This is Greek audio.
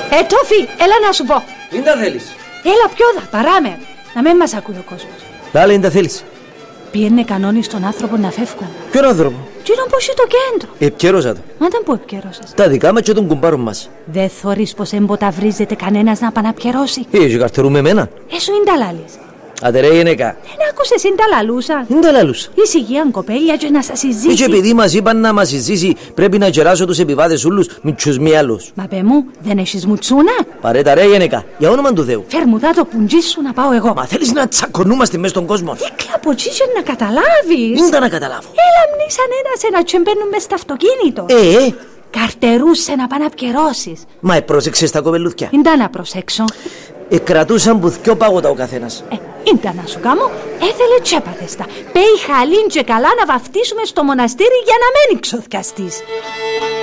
Τόφι, έλα να σου πω. Τι τα θέλεις? Έλα πιο δα, παράμε. Να μην μας ακούει ο κόσμος. Λάλε, τι τα θέλεις? Πιένε κανόνι στον άνθρωπο να φεύγουν. Ποιον άνθρωπο? Τι είναι πως είναι το κέντρο. Επικέρωσα το. Μα ήταν που επικαιρώσες? Τα δικά μας και τον κουμπάρον μας. Δε θωρείς πως εμποταυρίζεται κανένας να παναπιερώσει. Και καρτερούμε εμένα. Έσου είναι τα λάλης. Άντε ρε γενέκα. Δεν άκουσες είναι τα λαλούσα. Είναι τα λάλουσα. Ησυχία κοπέλια και να σας Και συζήσει. επειδή μας είπαν να μας συζήσει, πρέπει να κεράσω τους επιβάτες ούλους μητσούς μη άλλους. Μα πέ μου, δεν έχεις μουτσούνα. Παρέτα ρε γενέκα, για όνομα του Θεού. Φέρ μου δά το πουντζί σου να πάω εγώ. Μα θέλεις να τσακωνούμαστε μες στον κόσμο? Δίκλα ποτσίσαι να καταλάβεις. Είναι τα να καταλάβω. Έλα μνήσαν ένα τσεμπαίνουν μες στο αυτοκίνητο. Καρτερούσε να πάναπιερώσεις. Μα πρόσεξες τα κοπελούθια. Ήντα να προσέξω. Κρατούσαν που δυο πάγωτα ο καθένας. Ήντα να σου κάμω, έθελε τσέπατες τα. Πέι χαλήν και καλά να βαφτίσουμε στο μοναστήρι για να μένει ξοθιαστής.